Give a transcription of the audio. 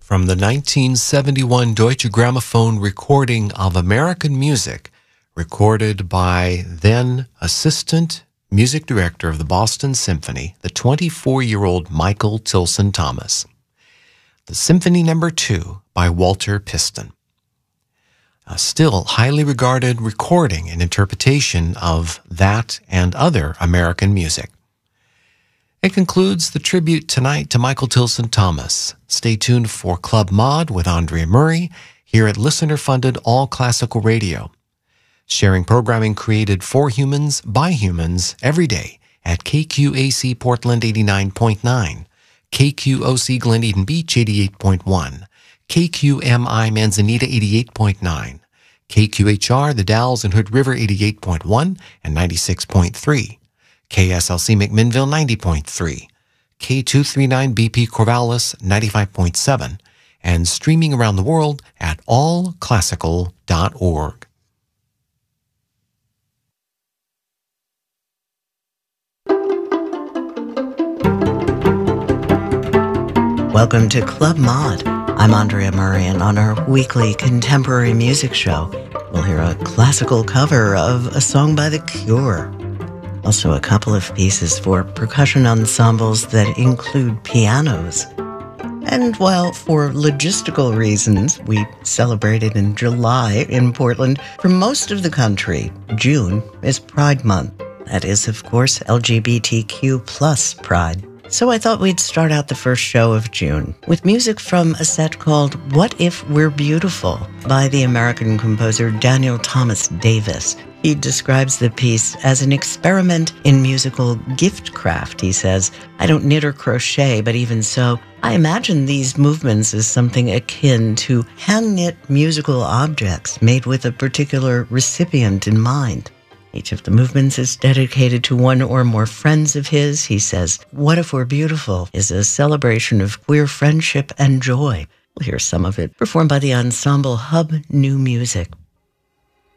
from the 1971 Deutsche Grammophon recording of American music, recorded by then Assistant Music Director of the Boston Symphony, the 24-year-old Michael Tilson Thomas. The Symphony No. 2 by Walter Piston. A still highly regarded recording and interpretation of that and other American music. It concludes the tribute tonight to Michael Tilson Thomas. Stay tuned for Club Mod with Andrea Murray here at listener-funded All Classical Radio, sharing programming created for humans by humans every day at KQAC Portland 89.9, KQOC Glen Eden Beach 88.1, KQMI Manzanita 88.9, KQHR The Dalles and Hood River 88.1 and 96.3, KSLC McMinnville 90.3, K239 BP Corvallis 95.7, and streaming around the world at allclassical.org. Welcome to Club Mod. I'm Andrea Murray, and on our weekly contemporary music show, we'll hear a classical cover of a song by The Cure. Also a couple of pieces for percussion ensembles that include pianos. And while for logistical reasons we celebrated in July in Portland, for most of the country, June is Pride Month. That is, of course, LGBTQ plus Pride. So I thought we'd start out the first show of June with music from a set called What If We're Beautiful by the American composer Daniel Thomas Davis. He describes the piece as an experiment in musical giftcraft. He says, "I don't knit or crochet, but even so, I imagine these movements as something akin to hand-knit musical objects made with a particular recipient in mind." Each of the movements is dedicated to one or more friends of his. He says, "What If We're Beautiful" is a celebration of queer friendship and joy. We'll hear some of it performed by the ensemble Hub New Music.